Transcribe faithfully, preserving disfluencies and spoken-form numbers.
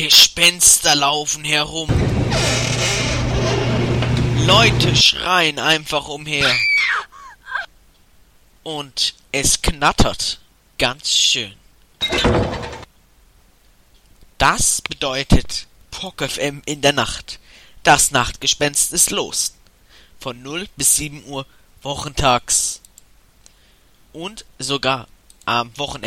Gespenster laufen herum. Leute schreien einfach umher. Und es knattert ganz schön. Das bedeutet P O K F M in der Nacht. Das Nachtgespenst ist los. Von null bis sieben Uhr wochentags. Und sogar am Wochenende.